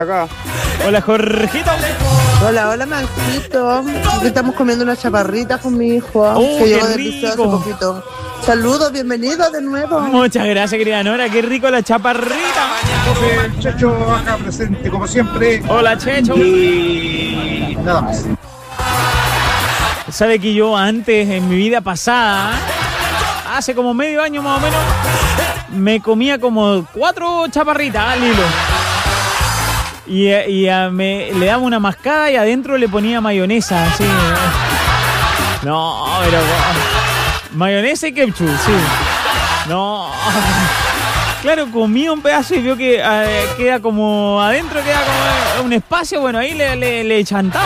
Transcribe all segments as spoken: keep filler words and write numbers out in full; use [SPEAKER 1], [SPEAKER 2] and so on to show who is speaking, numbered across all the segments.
[SPEAKER 1] Acá.
[SPEAKER 2] Hola, Jorgito.
[SPEAKER 3] Hola, hola, Maxito. Aquí estamos comiendo unas chaparritas con mi hijo,
[SPEAKER 2] Oh,
[SPEAKER 3] que
[SPEAKER 2] qué
[SPEAKER 3] llegó del liceo hace
[SPEAKER 2] rico.
[SPEAKER 3] poquito. Saludos, bienvenidos de nuevo.
[SPEAKER 2] Muchas gracias, querida Nora. Qué rico la chaparrita.
[SPEAKER 1] Profe Checho, acá presente como siempre.
[SPEAKER 2] Hola, Checho.
[SPEAKER 1] Y nada más.
[SPEAKER 2] Sabe que yo antes, en mi vida pasada, hace como medio año más o menos, me comía como cuatro chaparritas al hilo. Y, y a me, le daba una mascada y adentro le ponía mayonesa, así. No, pero... mayonesa y ketchup, sí. No. Claro, comía un pedazo y vio que eh, queda como... adentro queda como un espacio, bueno, ahí le, le, le chantaba.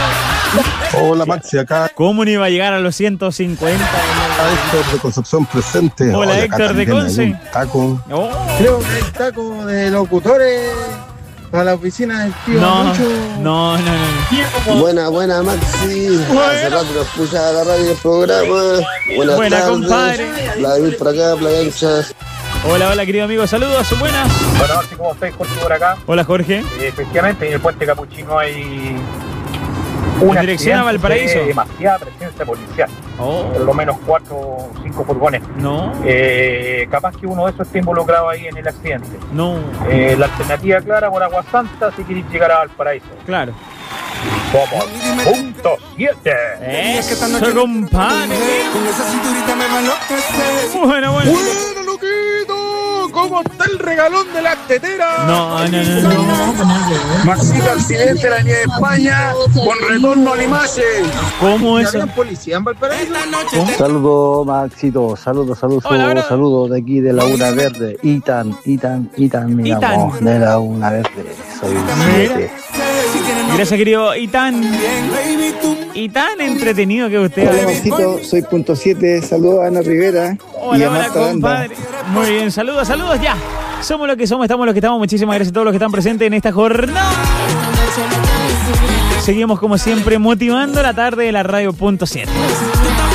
[SPEAKER 4] Hola Maxi, acá
[SPEAKER 2] ¿Cómo no iba a llegar a los ciento cincuenta?
[SPEAKER 4] Héctor de Concepción presente.
[SPEAKER 2] Hola,
[SPEAKER 4] acá
[SPEAKER 2] Héctor de
[SPEAKER 4] también hay
[SPEAKER 2] Conce.
[SPEAKER 4] un Taco.
[SPEAKER 2] Oh.
[SPEAKER 1] Creo que el taco de locutores para la oficina del tío
[SPEAKER 2] No,
[SPEAKER 1] Lucho.
[SPEAKER 2] no, no, no.
[SPEAKER 5] Buena, buena, Maxi. Hace rato que escuchaba la radio y el programa. Buenas
[SPEAKER 2] Buena,
[SPEAKER 5] tardes.
[SPEAKER 2] compadre.
[SPEAKER 5] Vladimir por acá, Playa Ancha.
[SPEAKER 2] Hola, hola, querido amigo. Saludos, buenas.
[SPEAKER 6] Bueno, Maxi, ¿cómo estáis? Jorge por acá.
[SPEAKER 2] Hola, Jorge.
[SPEAKER 6] Eh, efectivamente, en el puente Capuchino hay
[SPEAKER 2] ¿En dirección a Valparaíso?
[SPEAKER 6] de demasiada presencia policial.
[SPEAKER 2] Oh,
[SPEAKER 6] Por lo menos cuatro o cinco furgones.
[SPEAKER 2] no,
[SPEAKER 6] Eh, capaz que uno de esos esté involucrado ahí en el accidente.
[SPEAKER 2] no.
[SPEAKER 6] Eh, la alternativa clara por Agua Santa si queréis llegar a Valparaíso.
[SPEAKER 2] Claro.
[SPEAKER 6] Como punto siete.
[SPEAKER 2] Eso, compadre.
[SPEAKER 7] Con esa cinturita me va a enloquecer.
[SPEAKER 2] Bueno, bueno.
[SPEAKER 1] ¡Bueno, loquito! ¿Cómo está el regalón de las teteras?
[SPEAKER 2] No, no, no, no.
[SPEAKER 1] Maxito, accidente en la nieve de España con retorno a Limache.
[SPEAKER 2] ¿Cómo
[SPEAKER 1] ¿Y
[SPEAKER 2] eso?
[SPEAKER 1] habían policía en Valparaíso?
[SPEAKER 8] Saludos, Maxito, saludos, saludos,
[SPEAKER 2] Hola, hola.
[SPEAKER 8] saludos de aquí de Laguna Verde. Itan, Itan, Itan, mi
[SPEAKER 2] Itan.
[SPEAKER 8] amor, de Laguna Verde. Soy siete.
[SPEAKER 2] Gracias, querido. Y tan, y tan entretenido que usted.
[SPEAKER 9] Hola Maxito, soy punto siete, saludos a Ana Rivera y
[SPEAKER 2] Hola,
[SPEAKER 9] a
[SPEAKER 2] hola,
[SPEAKER 9] Marta Banda.
[SPEAKER 2] compadre. Muy bien, saludos, saludos ya. Somos lo que somos, estamos lo que estamos. Muchísimas gracias a todos los que están presentes en esta jornada. Seguimos como siempre motivando la tarde de la radio punto siete.